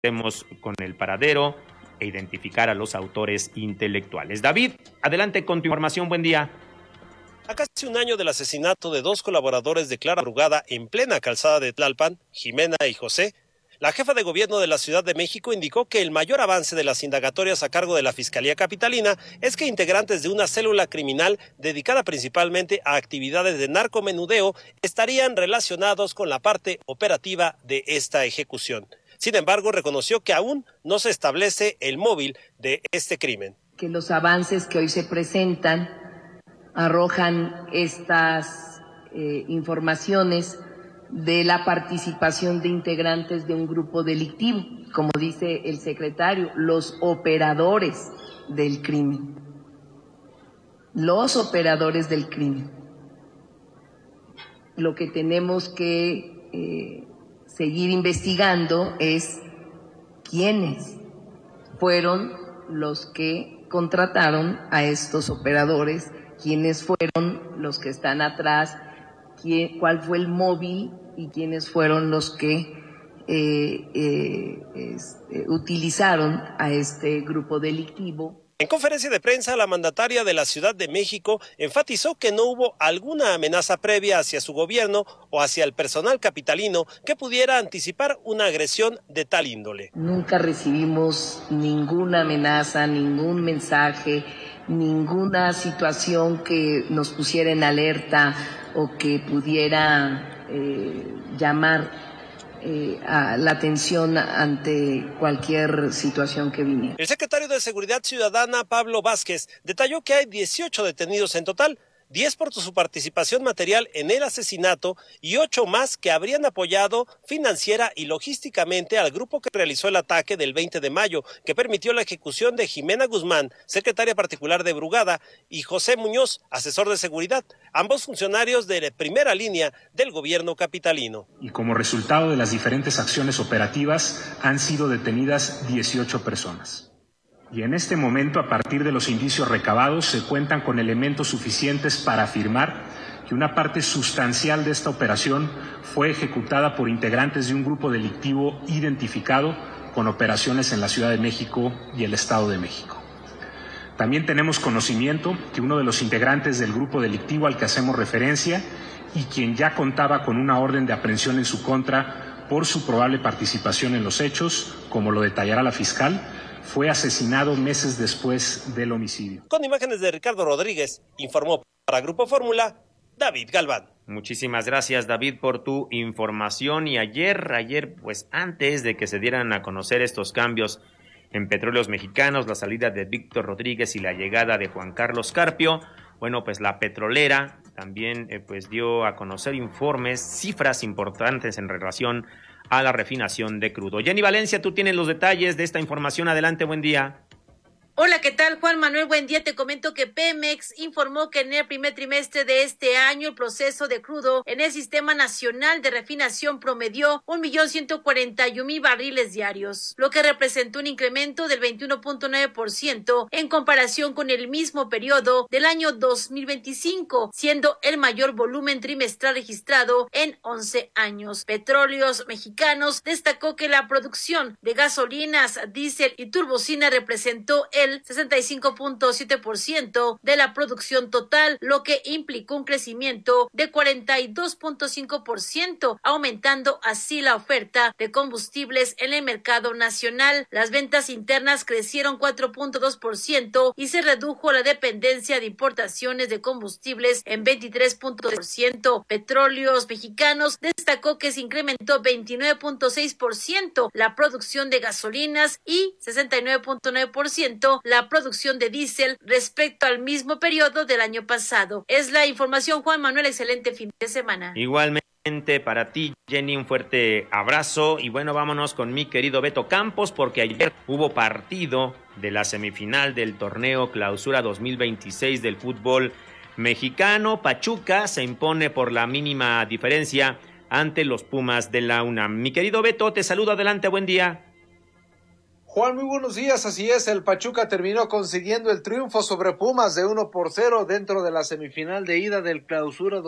con el paradero e identificar a los autores intelectuales. David, adelante con tu información, buen día. A casi un año del asesinato de dos colaboradores de Clara Brugada en plena calzada de Tlalpan, Jimena y José, la jefa de gobierno de la Ciudad de México indicó que el mayor avance de las indagatorias a cargo de la Fiscalía Capitalina es que integrantes de una célula criminal dedicada principalmente a actividades de narcomenudeo estarían relacionados con la parte operativa de esta ejecución. Sin embargo, reconoció que aún no se establece el móvil de este crimen. Que los avances que hoy se presentan arrojan estas informaciones de la participación de integrantes de un grupo delictivo, como dice el secretario, los operadores del crimen. Los operadores del crimen. Lo que tenemos que seguir investigando es quiénes fueron los que contrataron a estos operadores, quiénes fueron los que están atrás, cuál fue el móvil y quiénes fueron los que utilizaron a este grupo delictivo. En conferencia de prensa, la mandataria de la Ciudad de México enfatizó que no hubo alguna amenaza previa hacia su gobierno o hacia el personal capitalino que pudiera anticipar una agresión de tal índole. Nunca recibimos ninguna amenaza, ningún mensaje, ninguna situación que nos pusiera en alerta o que pudiera llamar a la atención ante cualquier situación que viniera. El secretario de Seguridad Ciudadana, Pablo Vázquez, detalló que hay 18 detenidos en total, 10 por su participación material en el asesinato y 8 más que habrían apoyado financiera y logísticamente al grupo que realizó el ataque del 20 de mayo, que permitió la ejecución de Jimena Guzmán, secretaria particular de Brugada, y José Muñoz, asesor de seguridad, ambos funcionarios de primera línea del gobierno capitalino. Y como resultado de las diferentes acciones operativas han sido detenidas 18 personas. Y en este momento, a partir de los indicios recabados, se cuentan con elementos suficientes para afirmar que una parte sustancial de esta operación fue ejecutada por integrantes de un grupo delictivo identificado con operaciones en la Ciudad de México y el Estado de México. También tenemos conocimiento que uno de los integrantes del grupo delictivo al que hacemos referencia y quien ya contaba con una orden de aprehensión en su contra por su probable participación en los hechos, como lo detallará la fiscal, fue asesinado meses después del homicidio. Con imágenes de Ricardo Rodríguez, informó para Grupo Fórmula, David Galván. Muchísimas gracias, David, por tu información. Y ayer, pues antes de que se dieran a conocer estos cambios en Petróleos Mexicanos, la salida de Víctor Rodríguez y la llegada de Juan Carlos Carpio, bueno, pues la petrolera también pues dio a conocer informes, cifras importantes en relación a la refinación de crudo. Jenny Valencia, tú tienes los detalles de esta información. Adelante, buen día. Hola, ¿qué tal, Juan Manuel? Buen día. Te comento que Pemex informó que en el primer trimestre de este año el proceso de crudo en el Sistema Nacional de Refinación promedió 1.141.000 barriles diarios, lo que representó un incremento del 21.9% en comparación con el mismo periodo del año 2025, siendo el mayor volumen trimestral registrado en 11 años. Petróleos Mexicanos destacó que la producción de gasolinas, diésel y turbocina representó el 65.7% de la producción total, lo que implicó un crecimiento de 42.5%, aumentando así la oferta de combustibles en el mercado nacional. Las ventas internas crecieron 4.2% y se redujo la dependencia de importaciones de combustibles en 23.2%. Petróleos Mexicanos destacó que se incrementó 29.6% la producción de gasolinas y 69.9% la producción de diésel respecto al mismo periodo del año pasado. Es la información, Juan Manuel. Excelente fin de semana. Igualmente para ti, Jenny, un fuerte abrazo. Y bueno, vámonos con mi querido Beto Campos, porque ayer hubo partido de la semifinal del torneo Clausura 2026 del fútbol mexicano. Pachuca se impone por la mínima diferencia ante los Pumas de la UNAM. Mi querido Beto, te saludo. Adelante, buen día. Juan, muy buenos días, así es, el Pachuca terminó consiguiendo el triunfo sobre Pumas de 1-0 dentro de la semifinal de ida del Clausura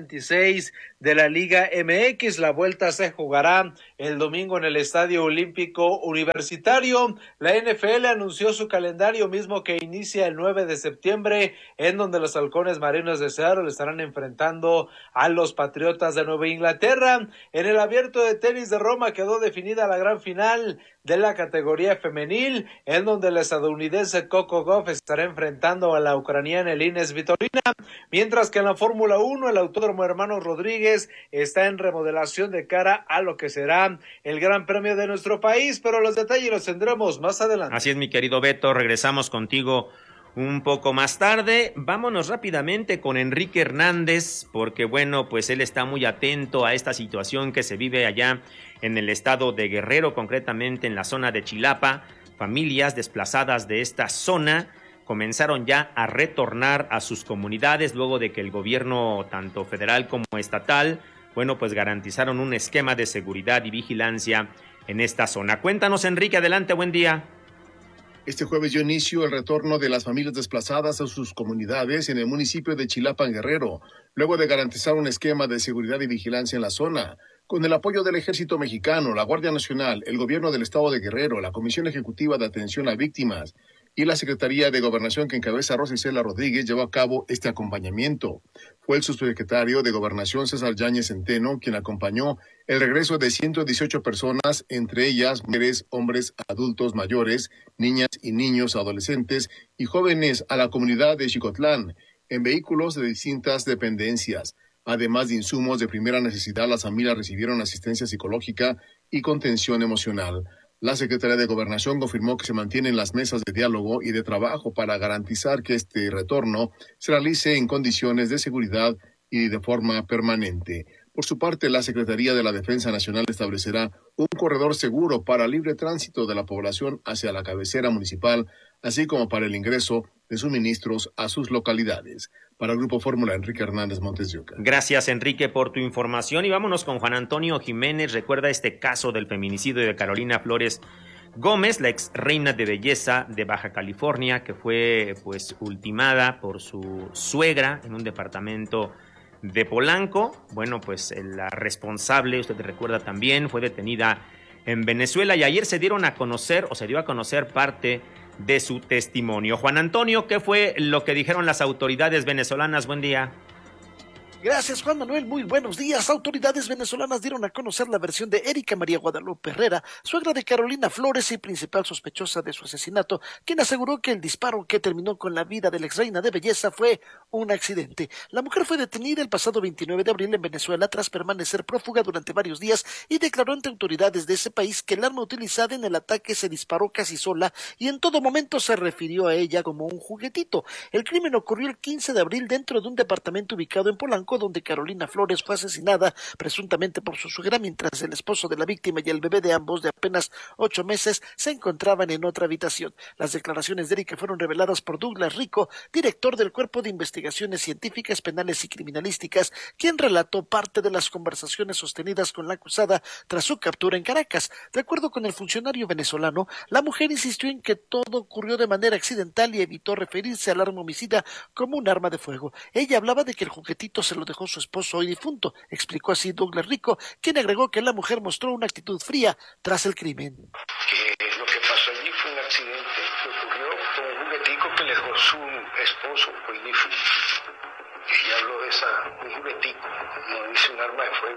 2026 de la Liga MX. La vuelta se jugará el domingo en el Estadio Olímpico Universitario. La NFL anunció su calendario mismo que inicia el 9 de septiembre, en donde los halcones marinos de Seattle estarán enfrentando a los Patriotas de Nueva Inglaterra. En el Abierto de Tenis de Roma quedó definida la gran final de la categoría femenil, en donde el estadounidense Coco Gauff estará enfrentando a la ucraniana Elina Svitolina, mientras que en la Fórmula 1 el Autódromo Hermanos Rodríguez está en remodelación de cara a lo que será el Gran Premio de nuestro país, pero los detalles los tendremos más adelante. Así es, mi querido Beto, regresamos contigo un poco más tarde. Vámonos rápidamente con Enrique Hernández, porque bueno, pues él está muy atento a esta situación que se vive allá en el estado de Guerrero, concretamente en la zona de Chilapa. Familias desplazadas de esta zona comenzaron ya a retornar a sus comunidades luego de que el gobierno, tanto federal como estatal, bueno, pues garantizaron un esquema de seguridad y vigilancia en esta zona. Cuéntanos, Enrique, adelante, buen día. Este jueves dio inicio el retorno de las familias desplazadas a sus comunidades en el municipio de Chilapa, Guerrero, luego de garantizar un esquema de seguridad y vigilancia en la zona. Con el apoyo del Ejército Mexicano, la Guardia Nacional, el Gobierno del Estado de Guerrero, la Comisión Ejecutiva de Atención a Víctimas y la Secretaría de Gobernación que encabeza Rosa Isela Rodríguez llevó a cabo este acompañamiento. Fue el subsecretario de Gobernación César Yáñez Centeno quien acompañó el regreso de 118 personas, entre ellas mujeres, hombres, adultos mayores, niñas y niños, adolescentes y jóvenes a la comunidad de Xicotlán en vehículos de distintas dependencias. Además de insumos de primera necesidad, las familias recibieron asistencia psicológica y contención emocional. La Secretaría de Gobernación confirmó que se mantienen las mesas de diálogo y de trabajo para garantizar que este retorno se realice en condiciones de seguridad y de forma permanente. Por su parte, la Secretaría de la Defensa Nacional establecerá un corredor seguro para libre tránsito de la población hacia la cabecera municipal, así como para el ingreso de suministros a sus localidades. Para el Grupo Fórmula, Enrique Hernández, Montes de Oca. Gracias, Enrique, por tu información. Y vámonos con Juan Antonio Jiménez. Recuerda este caso del feminicidio de Carolina Flores Gómez, la ex reina de belleza de Baja California, que fue pues ultimada por su suegra en un departamento de Polanco. Bueno, pues la responsable, usted recuerda también, fue detenida en Venezuela y ayer se dio a conocer parte de su testimonio. Juan Antonio, ¿qué fue lo que dijeron las autoridades venezolanas? Buen día. Gracias, Juan Manuel. Muy buenos días. Autoridades venezolanas dieron a conocer la versión de Erika María Guadalupe Herrera, suegra de Carolina Flores y principal sospechosa de su asesinato, quien aseguró que el disparo que terminó con la vida de la exreina de belleza fue un accidente. La mujer fue detenida el pasado 29 de abril en Venezuela tras permanecer prófuga durante varios días y declaró ante autoridades de ese país que el arma utilizada en el ataque se disparó casi sola y en todo momento se refirió a ella como un juguetito. El crimen ocurrió el 15 de abril dentro de un departamento ubicado en Polanco, donde Carolina Flores fue asesinada presuntamente por su suegra, mientras el esposo de la víctima y el bebé de ambos, de apenas 8 meses, se encontraban en otra habitación. Las declaraciones de Erika fueron reveladas por Douglas Rico, director del Cuerpo de Investigaciones Científicas, Penales y Criminalísticas, quien relató parte de las conversaciones sostenidas con la acusada tras su captura en Caracas. De acuerdo con el funcionario venezolano, la mujer insistió en que todo ocurrió de manera accidental y evitó referirse al arma homicida como un arma de fuego. Ella hablaba de que el juguetito se lo dejó su esposo hoy difunto, explicó así Douglas Rico, quien agregó que la mujer mostró una actitud fría tras el crimen. Lo que pasó allí fue un accidente que ocurrió con un juguetico que le dejó su esposo hoy difunto. Ella habló de un juguetico, no dice un arma de fuego.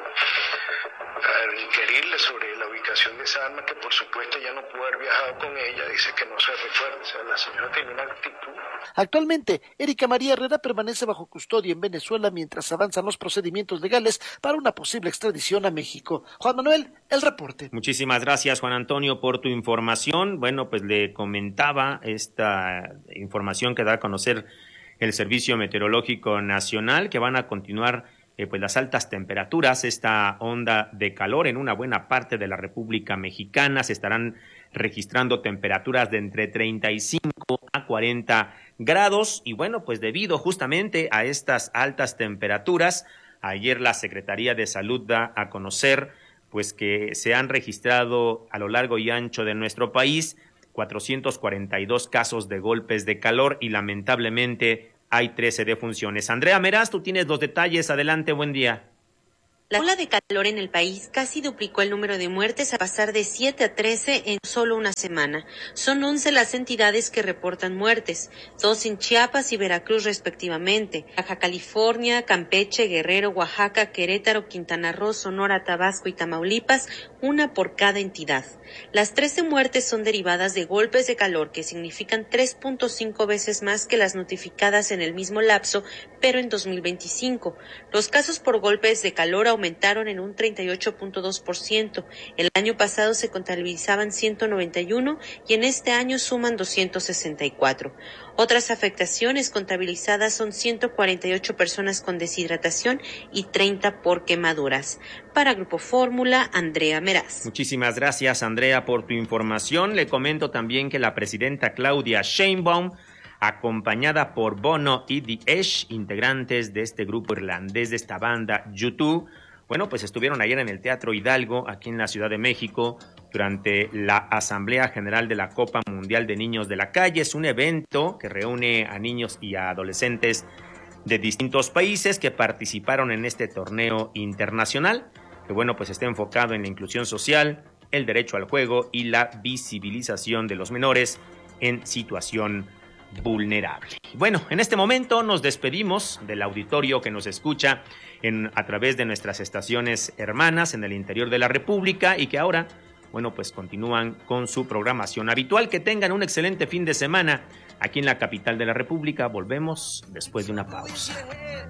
Al inquirirle sobre la ubicación de esa arma, que por supuesto ya no pudo haber viajado con ella, dice que no se recuerda. O sea, la señora tiene una actitud. Actualmente, Erika María Herrera permanece bajo custodia en Venezuela mientras avanzan los procedimientos legales para una posible extradición a México. Juan Manuel, el reporte. Muchísimas gracias, Juan Antonio, por tu información. Bueno, pues le comentaba esta información que da a conocer el Servicio Meteorológico Nacional, que van a continuar pues las altas temperaturas, esta onda de calor en una buena parte de la República Mexicana. Se estarán registrando temperaturas de entre 35 a 40 grados y bueno, pues debido justamente a estas altas temperaturas, ayer la Secretaría de Salud da a conocer pues que se han registrado a lo largo y ancho de nuestro país 442 casos de golpes de calor y lamentablemente hay 13 defunciones. Andrea Meraz, tú tienes los detalles. Adelante, buen día. La ola de calor en el país casi duplicó el número de muertes a pasar de 7 a 13 en solo una semana. Son 11 las entidades que reportan muertes, 2 en Chiapas y Veracruz respectivamente, Baja California, Campeche, Guerrero, Oaxaca, Querétaro, Quintana Roo, Sonora, Tabasco y Tamaulipas, una por cada entidad. Las 13 muertes son derivadas de golpes de calor que significan 3.5 veces más que las notificadas en el mismo lapso, pero en 2025. Los casos por golpes de calor aumentaron en un 38.2%. El año pasado se contabilizaban 191 y en este año suman 264. Otras afectaciones contabilizadas son 148 personas con deshidratación y 30 por quemaduras. Para Grupo Fórmula, Andrea Meraz. Muchísimas gracias, Andrea, por tu información. Le comento también que la presidenta Claudia Sheinbaum, acompañada por Bono y The Edge, integrantes de este grupo irlandés de esta banda U2, bueno, pues estuvieron ayer en el Teatro Hidalgo, aquí en la Ciudad de México, durante la Asamblea General de la Copa Mundial de Niños de la Calle. Es un evento que reúne a niños y a adolescentes de distintos países que participaron en este torneo internacional, que bueno, pues está enfocado en la inclusión social, el derecho al juego y la visibilización de los menores en situación vulnerable. Bueno, en este momento nos despedimos del auditorio que nos escucha a través de nuestras estaciones hermanas en el interior de la República y que ahora, bueno, pues continúan con su programación habitual. Que tengan un excelente fin de semana aquí en la capital de la República. Volvemos después de una pausa.